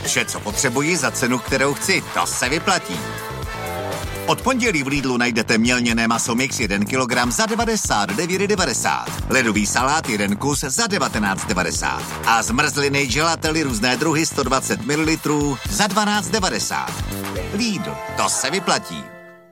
Vše, co potřebuji za cenu, kterou chci, to se vyplatí. Od pondělí v Lidlu najdete mělněné maso mix 1 kg za 99,90. Ledový salát 1 kus za 19,90. A zmrzliny gelately různé druhy 120 ml za 12,90. Lidl, to se vyplatí.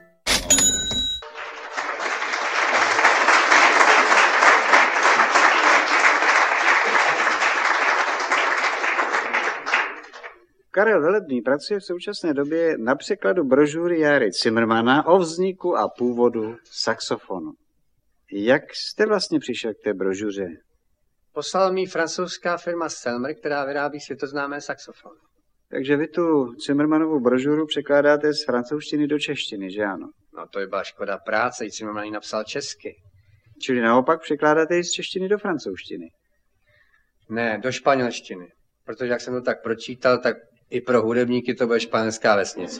Karel Velebný pracuje v současné době na překladu brožury Járy Cimrmana o vzniku a původu saxofonu. Jak jste vlastně přišel k té brožuře? Poslala mi francouzská firma Selmer, která vyrábí světoznámé saxofony. Takže vy tu Cimrmanovu brožuru překládáte z francouzštiny do češtiny, že ano? No to je byla škoda práce, i Cimrman ji napsal česky. Čili naopak překládáte ji z češtiny do francouzštiny? Ne, do španělštiny. Protože jak jsem to tak pročítal, tak i pro hudebníky to bude španělská vesnice.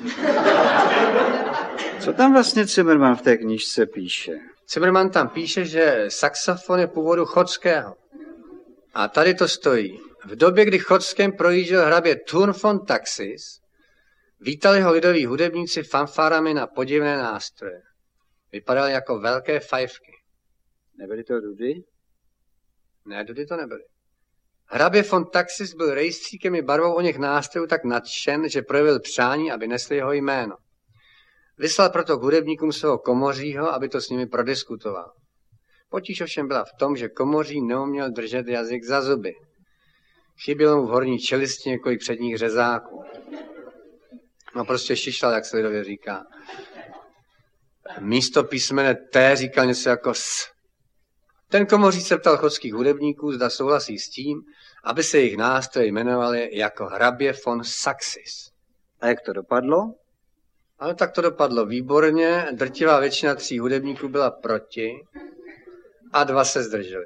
Co tam vlastně Cimrman v té knížce píše? Cimrman tam píše, že saxofon je původu Chodského. A tady to stojí. V době, kdy Chodskem projížděl hrabě Thurn von Taxis, vítali ho lidoví hudebníci fanfárami na podivné nástroje. Vypadaly jako velké fajfky. Nebyly to dudy? Ne, dudy to nebyly. Hrabě von Taxis byl rejstříkem i barvou o něch nástrojů tak nadšen, že projevil přání, aby nesli jeho jméno. Vyslal proto k hudebníkům svého komořího, aby to s nimi prodiskutoval. Potíž ovšem byla v tom, že komoří neuměl držet jazyk za zuby. Chybělo mu v horní čelisti několik předních řezáků. No prostě šišlal, jak se lidově říká. Místo písmene T říkal něco jako S. Ten komoří se ptal chodských hudebníků, zda souhlasí s tím, aby se jejich nástroje jmenovali jako hrabě von Saxis. A jak to dopadlo? Ale tak to dopadlo výborně, drtivá většina 3 hudebníků byla proti a 2 se zdrželi.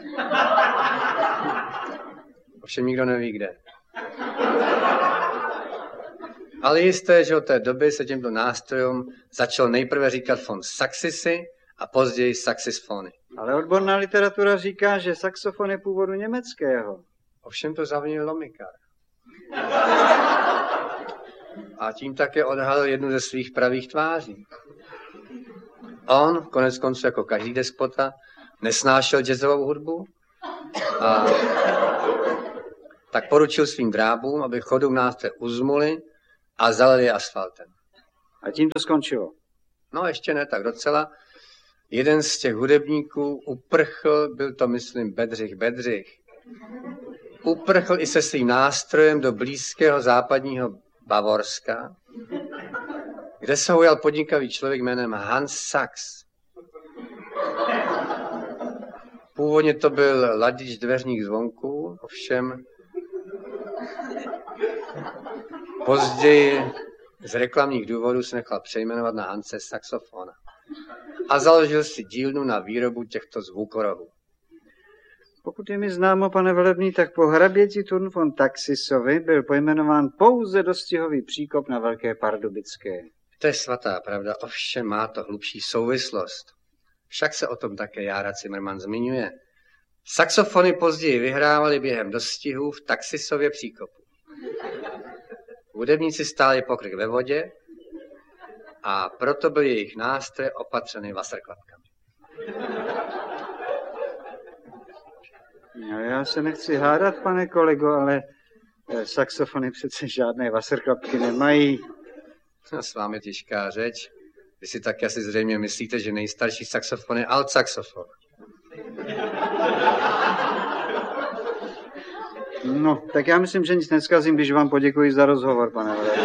Ovšem nikdo neví kde. Ale jisté, že od té doby se těmto nástrojům začal nejprve říkat von Saxisy a později saxifony. Ale odborná literatura říká, že saxofon je původu německého. Ovšem to zavinil Lomikar. A tím také odhalil jednu ze svých pravých tváří. On, konec konců jako každý despota, nesnášel jazzovou hudbu a tak poručil svým drábům, aby chodům nástroje uzmuli a zalili je asfaltem. A tím to skončilo? No ještě ne tak docela. Jeden z těch hudebníků uprchl, byl to myslím Bedřich, uprchl i se svým nástrojem do blízkého západního Bavorska, kde se ujal podnikavý člověk jménem Hans Sachs. Původně to byl ladič dveřních zvonků, ovšem později z reklamních důvodů se nechal přejmenovat na Hanse Saxofona a založil si dílnu na výrobu těchto zvukorovů. Pokud je mi známo, pane Velebný, tak po hraběti Thurn von Taxisovi byl pojmenován pouze dostihový příkop na Velké Pardubické. To je svatá pravda, ovšem má to hlubší souvislost. Však se o tom také Jára Cimrman zmiňuje. Saxofony později vyhrávali během dostihů v Taxisově příkopu. Hudebníci stáli pokrk ve vodě a proto byly jejich nástroje opatřeny vaserklapkami. No, já se nechci hádat, pane kolego, ale saxofony přece žádné vaserklapky nemají. No, s vámi těžká řeč. Vy si taky asi zřejmě myslíte, že nejstarší saxofon je altsaxofon. No, tak já myslím, že nic neskazím, když vám poděkuji za rozhovor, pane Velebný.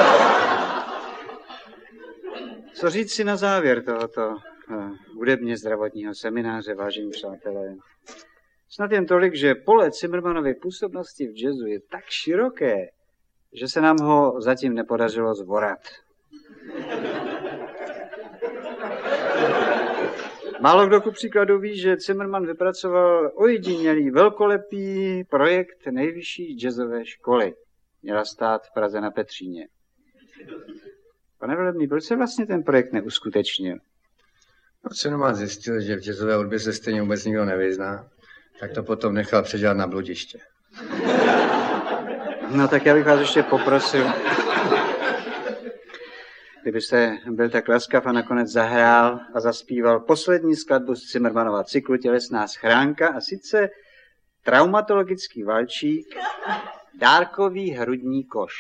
Co říct si na závěr tohoto hudebně zdravotního semináře, vážení přátelé? Snad jen tolik, že pole Cimrmanovy působnosti v jazzu je tak široké, že se nám ho zatím nepodařilo zvorat. Málo kdo ku příkladu ví, že Cimrman vypracoval ojedinělý velkolepý projekt nejvyšší jazzové školy. Měla stát v Praze na Petříně. Pane Velebný, proč se vlastně ten projekt neuskutečnil? Cimrman zjistil, že v jazzové hudbě se stejně vůbec nikdo nevyzná, tak to potom nechal předělat na bludiště. No tak já bych vás ještě poprosil, kdybyste byl tak laskav a nakonec zahrál a zaspíval poslední skladbu z Cimrmanova cyklu Tělesná schránka, a sice traumatologický valčík Dárkový hrudní koš.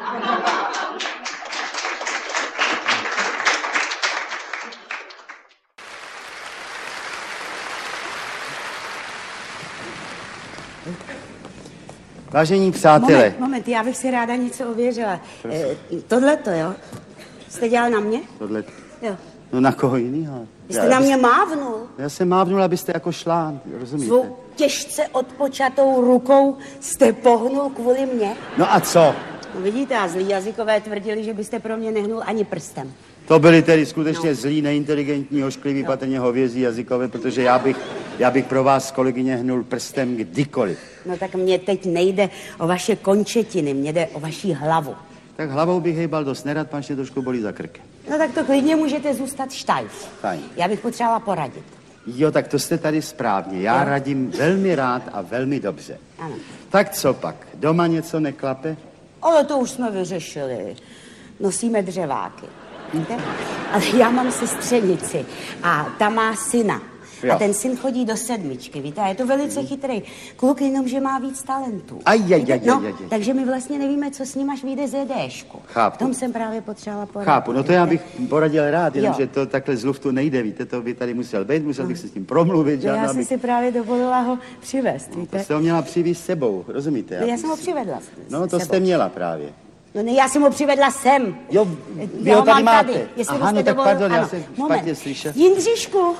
Vážení přátelé. Moment, já bych si ráda něco ověřila. Tohleto, jo? Jste dělal na mě? Tohleto. Jo. No na koho jinýho? Jste na mě mávnul? Já jsem mávnul, abyste jako šlán, rozumíte? Svou těžce odpočatou rukou jste pohnul kvůli mně? No a co? No vidíte, a zlí jazykové tvrdili, že byste pro mě nehnul ani prstem. To byli tedy skutečně zlí, neinteligentní, ošklivý, patrně hovězí jazykové, protože já bych pro vás, kolegyně, hnul prstem kdykoliv. No tak mně teď nejde o vaše končetiny, mně jde o vaši hlavu. Tak hlavou bych hejbal dost nerad, pan mě trošku bolí za krkem. No tak to klidně můžete zůstat štajf. Fajn. Já bych potřebovala poradit. Jo, tak to jste tady správně. Já radím velmi rád a velmi dobře. Ano. Tak co pak? Doma něco neklape? Ale to už jsme vyřešili. Nosíme dřeváky. Víte? Ale já mám sestřenici a ta má syna. Jo. A ten syn chodí do 7, víte? A je to velice chytrý kluk, jenomže má víc talentů. Takže my vlastně nevíme, co s ním, až vyjde z JDčku. Chápu. V tom jsem právě potřebovala poradit. Chápu, no to já bych poradil rád, jenomže to takhle z luftu nejde, víte, to by tady musel být, musel bych se s tím promluvit. No, já jsem si právě dovolila ho přivést, víte? To jste ho měla přivést s sebou, rozumíte? Já jsem ho přivedla. No to jste měla právě. No ne, já jsem ho přivedla sem. Jo, vy ho tady máte. Jestli Aha, no tak dovolil, pardon, já ano. jsem Moment. špatně slyšel. Jindřišku,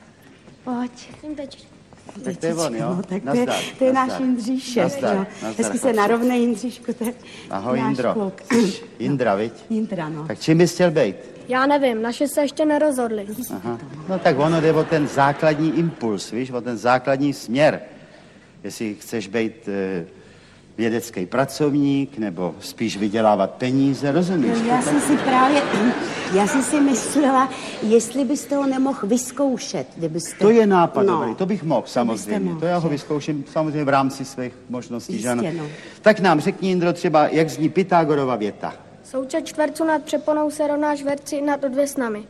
pojď. Tak to je on, jo? No, tak Nazdar, to je nazdar. náš Jindříšek. Nazdar, No. nazdar, Hezky se chlapče. narovnej, Jindříšku, to je Ahoj, náš Jindro. kluk. Jindra, viď? Jindra, no. Tak čím bys chtěl být? Já nevím, naše se ještě nerozhodli. Aha. No tak ono jde o ten základní impuls, víš, o ten základní směr. Jestli chceš být vědecký pracovník, nebo spíš vydělávat peníze, rozumíš? No, já jsem si myslela, jestli byste ho nemohl vyzkoušet, kdybyste... To je nápad dobrý, to bych mohl samozřejmě. mohl. To já ho vyzkouším samozřejmě v rámci svých možností, Jistě, že ano. no. Tak nám řekni, Jindro, třeba, jak zní Pythagorova věta. Součet čtverců nad přeponou se rovná čtverci nad odvěsnami.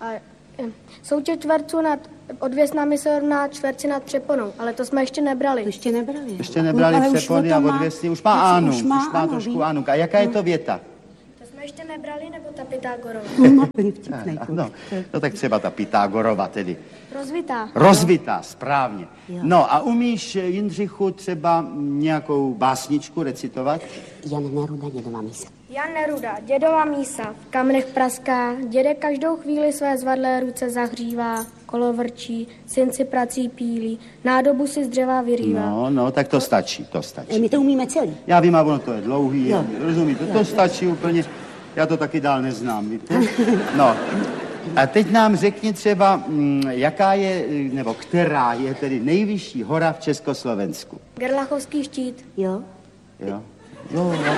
Součet čtverců nad odvěsnami se rovná čtverci nad přeponou, ale to jsme ještě nebrali. To ještě nebrali. Ještě nebrali ale už přepony o a tom odvěsny, už má Ánu, už má už má Ánu, trošku ví. Ánu. A jaká je to věta? To jsme ještě nebrali, nebo ta Pythagorova? No, plně vtipnej kluk. No tak třeba ta Pythagorova tedy. Rozvitá. Rozvitá, správně. Jo. No a umíš, Jindřichu, třeba nějakou básničku recitovat? Jan Neruda, dědova mísa. Jan Neruda, dědova mísa, v kamnech praská, dědek každou chvíli své zvadlé ruce zahřívá, kolo vrčí, syn si prací pílí, nádobu si z dřeva vyrývá. No, tak to stačí, to stačí. My to umíme celý. Já vím, a ono to je dlouhý, Jo. rozumíte, to stačí úplně, já to taky dál neznám, víte? No, a teď nám řekni třeba, jaká je, nebo která je tedy nejvyšší hora v Československu. Gerlachovský štít. Jo? Jo? Jo, já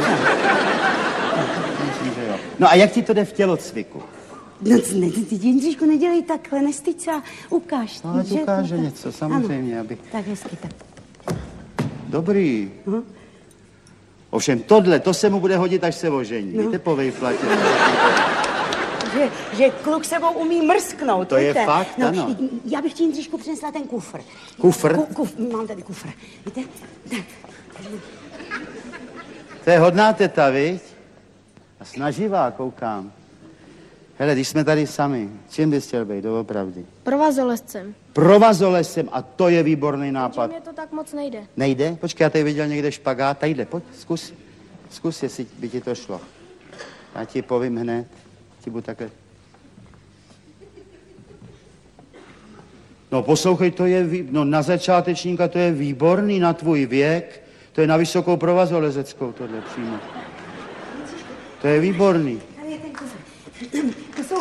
myslím, že jo. No a jak ti to jde v tělocviku? No, ty Jindříšku, nedělej takhle, nestyď se a ukáž. No, ať ukáže něco, samozřejmě, ano. abych... Tak hezky, tak. Dobrý. Ovšem tohle, to se mu bude hodit, až se ožení. Víte, po vejplatě. Že kluk sebou umí mrsknout. To je víte? fakt, no, ano. Já bych ti, Jindříšku, přinesla ten kufr. Kufr? Mám tady kufr. Víte? To je hodná teta, viď? A snaživá, koukám. Hele, když jsme tady sami, čím bys chtěl být, doopravdy? Provazolezcem. Provazolesem, a to je výborný nápad. Mně to tak moc nejde. Nejde? Počkej, já tady viděl někde špagát. Tadyhle, pojď, zkus, jestli by ti to šlo. Já ti povím hned, ti budu takhle. No poslouchej, to je, na začátečníka to je výborný na tvůj věk. To je na vysokou provazolezeckou tohle přímo. To je výborný. Tady je ten kufr. To jsou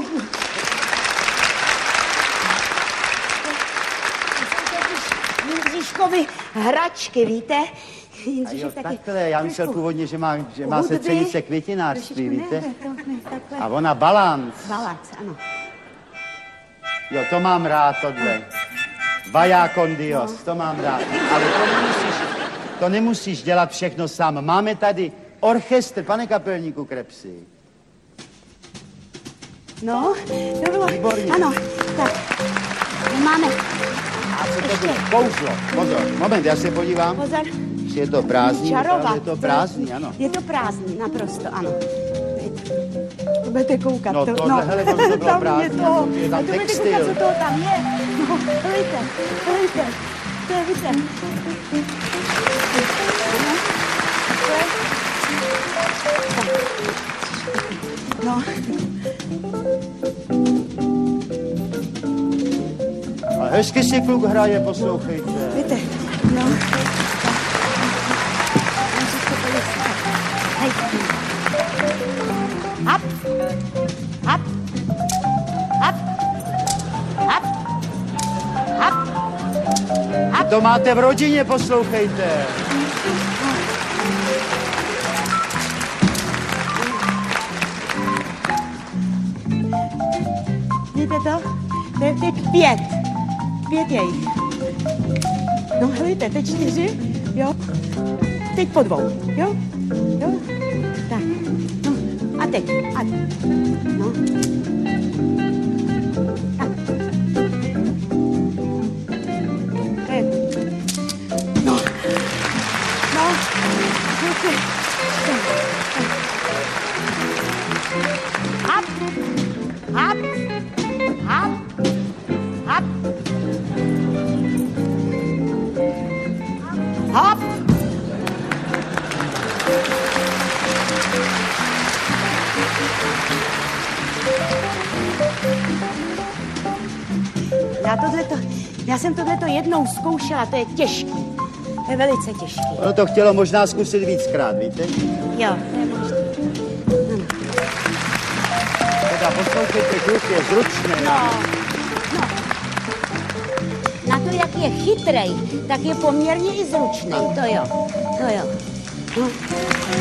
Jindříškovi hračky, víte? Jindříšek taky... Takhle, já myslel trošku původně, že má hudby. sestřenice květinářství, Trošičku víte? ne, takhle. A ona balanc. Balanc, ano. Jo, to mám rád, tohle. Vaya con Dios, to mám rád. Ale to nemusíš dělat všechno sám. Máme tady orchestr, pane kapelníku Krepsi. No, to bylo. Výborně. Ano, tak. Máme. A co to bude? Kouzlo. Pozor, moment, já se podívám. Pozor. Je to prázdný. Čarovat. Je to prázdný, ano. Je to prázdný, naprosto, ano. To budete koukat. No tohle, hele, to bylo tam prázdný. je to. Je tam a to budete textil. koukat, co toho tam je. No, hejte. To je, víte. No. A hezky si kluk hraje, poslouchejte. Víte, no. Hej. Hap. Hap. Hap. Hap. Hap. Hap. To máte v rodině, poslouchejte. Vidíte to? To je teď 5. 5 je jich. No helejte, teď 4, jo? Teď po 2, jo? Jo? Tak, no a teď, a no. Tak. No. No. Okay. Up. Up. Up. Up. Hop! Já jsem tohleto jednou zkoušela, to je těžký. To je velice těžký. Ono to chtělo možná zkusit víckrát, víte? Jo, to je možné. Teda poslouchejte, kluk je zručný. No. Na to, jak je chytrej, tak je poměrně i zručný, to jo. No.